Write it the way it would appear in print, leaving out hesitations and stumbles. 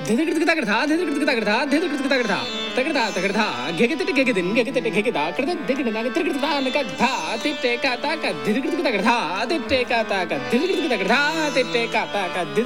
ధిదిగిడికి తగడదా ధిదిగిడికి తగడదా ధిదిగిడికి తగడదా తగడదా తగడదా గెగెతిటి గెగెదిన్ గెగెతిటి గెగెదా కడద దిగిడిన త్రిగిడికి తానక ధా తిట్టే కాతాక ధిదిగిడికి తగడదా తిట్టే కాతాక ధిదిగిడికి తగడదా తిట్టే కాతాక